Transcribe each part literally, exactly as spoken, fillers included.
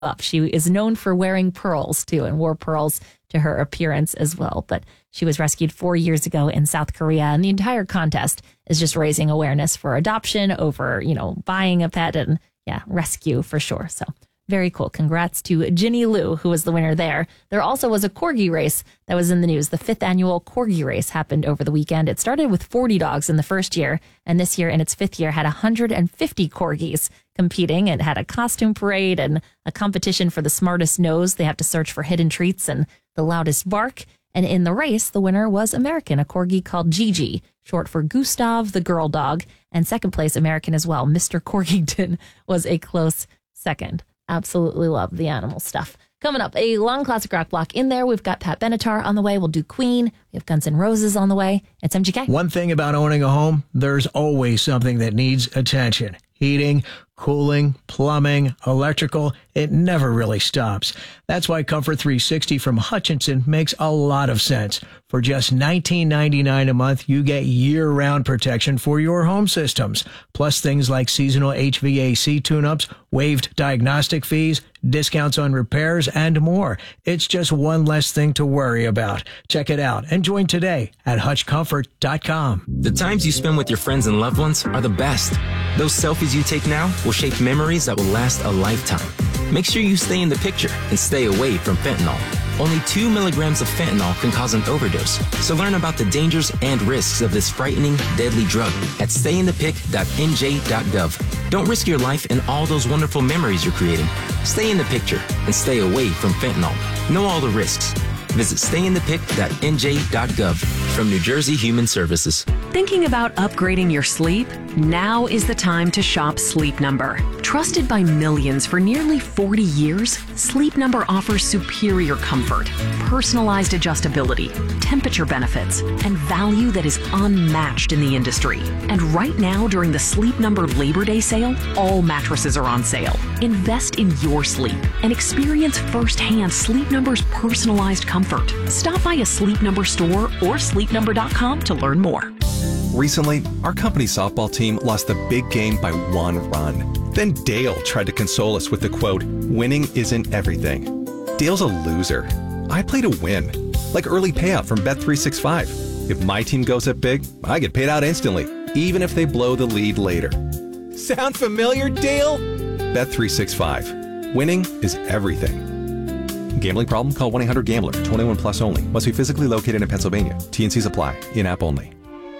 up. She is known for wearing pearls, too, and wore pearls to her appearance as well. But she was rescued four years ago in South Korea, and the entire contest is just raising awareness for adoption over, you know, buying a pet and, yeah, rescue for sure. So very cool. Congrats to Ginny Lou, who was the winner there. There also was a corgi race that was in the news. The fifth annual corgi race happened over the weekend. It started with forty dogs in the first year, and this year, in its fifth year, had one hundred fifty corgis competing. It had a costume parade and a competition for the smartest nose. They have to search for hidden treats and the loudest bark. And in the race, the winner was American, a corgi called Gigi, short for Gustav the girl dog. And second place, American as well, Mister Corgington was a close second. Absolutely love the animal stuff. Coming up, a long classic rock block in there. We've got Pat Benatar on the way. We'll do Queen. We have Guns N' Roses on the way. It's M G K. One thing about owning a home, there's always something that needs attention. Heating, cooling, plumbing, electrical, it never really stops. That's why Comfort three sixty from Hutchinson makes a lot of sense. For just nineteen ninety-nine a month, you get year-round protection for your home systems, plus things like seasonal H V A C tune-ups, waived diagnostic fees, discounts on repairs, and more. It's just one less thing to worry about. Check it out and join today at hutch comfort dot com. The times you spend with your friends and loved ones are the best. Those selfies you take now will shape memories that will last a lifetime. Make sure you stay in the picture and stay away from fentanyl. Only two milligrams of fentanyl can cause an overdose. So learn about the dangers and risks of this frightening, deadly drug at stay in the pic dot n j dot gov. Don't risk your life and all those wonderful memories you're creating. Stay in the picture and stay away from fentanyl. Know all the risks. Visit stay in the pic dot n j dot gov from New Jersey Human Services. Thinking about upgrading your sleep? Now is the time to shop Sleep Number. Trusted by millions for nearly forty years, Sleep Number offers superior comfort, personalized adjustability, temperature benefits, and value that is unmatched in the industry. And right now, during the Sleep Number Labor Day sale, all mattresses are on sale. Invest in your sleep and experience firsthand Sleep Number's personalized comfort. Stop by a Sleep Number store or sleep number dot com to learn more. Recently, our company softball team lost the big game by one run. Then Dale tried to console us with the quote, "Winning isn't everything." Dale's a loser. I play to win, like early payout from Bet three sixty-five. If my team goes up big, I get paid out instantly, even if they blow the lead later. Sound familiar, Dale? Bet three sixty-five. Winning is everything. Gambling problem? Call one eight hundred gambler. twenty-one plus only. Must be physically located in Pennsylvania. T and Cs apply. In-app only.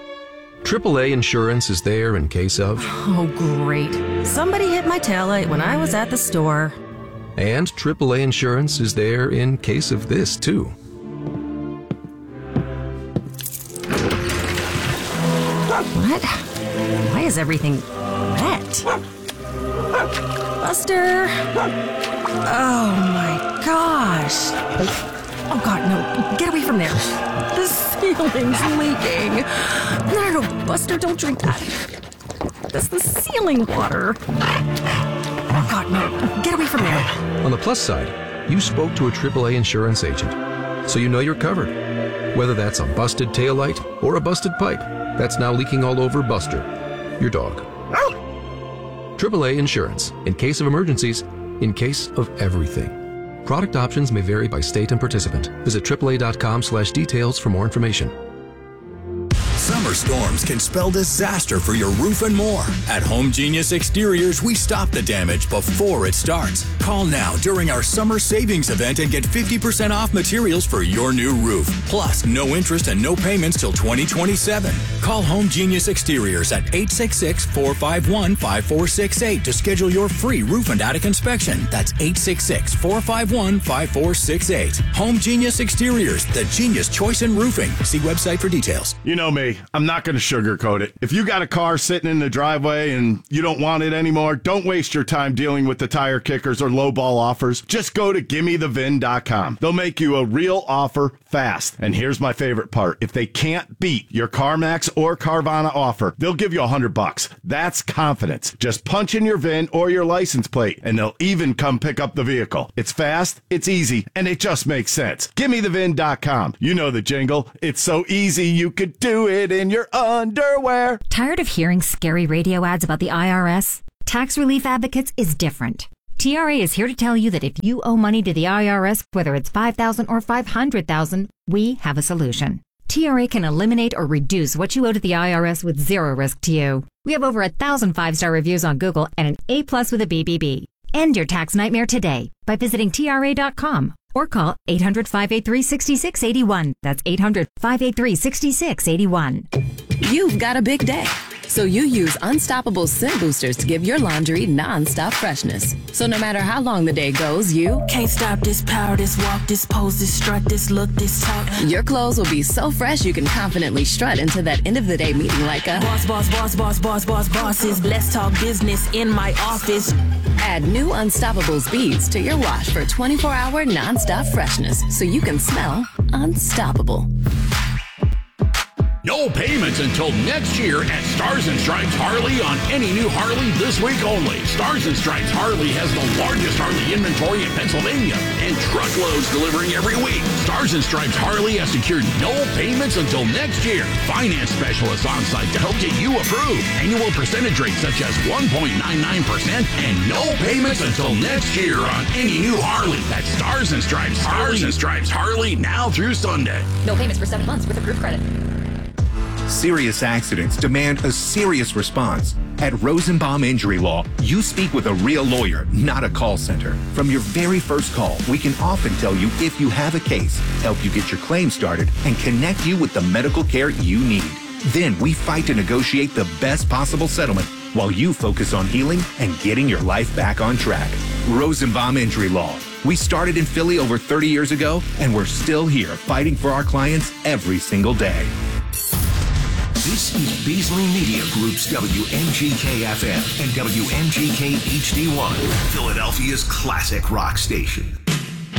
triple A Insurance is there in case of... Oh, great. Somebody hit my taillight when I was at the store. And triple A Insurance is there in case of this, too. What? Why is everything wet? Buster! Oh, my gosh. Oh, God, no. Get away from there. The ceiling's leaking. No, no, no. Buster, don't drink that. That's the ceiling water. Oh, God, no. Get away from there. On the plus side, you spoke to a triple A insurance agent, so you know you're covered. Whether that's a busted taillight or a busted pipe that's now leaking all over Buster, your dog. triple A Insurance. In case of emergencies, in case of everything. Product options may vary by state and participant. Visit triple A dot com slash details for more information. Summer storms can spell disaster for your roof and more. At Home Genius Exteriors, we stop the damage before it starts. Call now during our summer savings event and get fifty percent off materials for your new roof. Plus, no interest and no payments till twenty twenty-seven. Call Home Genius Exteriors at eight six six, four five one, five four six eight to schedule your free roof and attic inspection. That's eight six six, four five one, five four six eight. Home Genius Exteriors, the genius choice in roofing. See website for details. You know me. I'm not going to sugarcoat it. If you got a car sitting in the driveway and you don't want it anymore, don't waste your time dealing with the tire kickers or lowball offers. Just go to gimme the vin dot com. They'll make you a real offer fast. And here's my favorite part. If they can't beat your CarMax or Carvana offer, they'll give you a hundred bucks. That's confidence. Just punch in your V I N or your license plate, and they'll even come pick up the vehicle. It's fast, it's easy, and it just makes sense. gimme the vin dot com. You know the jingle. It's so easy you could do it in your underwear. Tired of hearing scary radio ads about the I R S? Tax Relief Advocates is different. T R A is here to tell you that if you owe money to the I R S, whether it's five thousand dollars or five hundred thousand dollars, we have a solution. T R A can eliminate or reduce what you owe to the I R S with zero risk to you. We have over a thousand five-star reviews on Google and an A plus with a B B B. End your tax nightmare today by visiting T R A dot com or call eight hundred, five eight three, six six eight one. That's eight hundred, five eight three, six six eight one. You've got a big day, so you use Unstoppable Scent Boosters to give your laundry non-stop freshness. So no matter how long the day goes, you can't stop this power, this walk, this pose, this strut, this look, this talk. Your clothes will be so fresh you can confidently strut into that end of the day meeting like a boss, boss, boss, boss, boss, boss, bosses. Let's talk business in my office. Add new Unstoppable beads to your wash for twenty-four hour non-stop freshness so you can smell unstoppable. No payments until next year at Stars and Stripes Harley on any new Harley this week only. Stars and Stripes Harley has the largest Harley inventory in Pennsylvania and truckloads delivering every week. Stars and Stripes Harley has secured no payments until next year. Finance specialists on site to help get you approved. Annual percentage rates such as one point nine nine percent and no payments until next year on any new Harley. That's Stars and Stripes Harley. Stars and Stripes Harley now through Sunday. No payments for seven months with approved credit. Serious accidents demand a serious response. At Rosenbaum Injury Law, you speak with a real lawyer, not a call center. From your very first call, we can often tell you if you have a case, help you get your claim started, and connect you with the medical care you need. Then we fight to negotiate the best possible settlement while you focus on healing and getting your life back on track. Rosenbaum Injury Law. We started in Philly over thirty years ago, and we're still here fighting for our clients every single day. This is Beasley Media Group's W M G K F M and W M G K H D one, Philadelphia's classic rock station.